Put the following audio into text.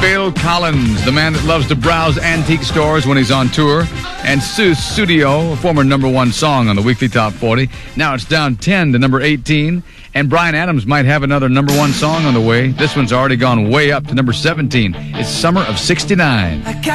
Phil Collins, the man that loves to browse antique stores when he's on tour. And Studio, a former number one song on the Weekly Top 40. Now it's down 10 to number 18. And Bryan Adams might have another number one song on the way. This one's already gone way up to number 17. It's Summer of '69.